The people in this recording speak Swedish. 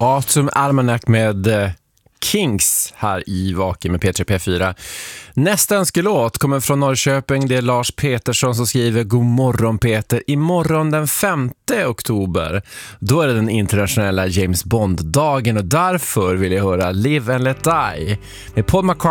Autumn Almanac med Kings här i Vaken med P3P4. Nästa önskelåt kommer från Norrköping. Det är Lars Petersson som skriver: God morgon Peter. Imorgon den 5 oktober, då är det den internationella James Bond-dagen, och därför vill jag höra Live and Let Die med Paul McCartney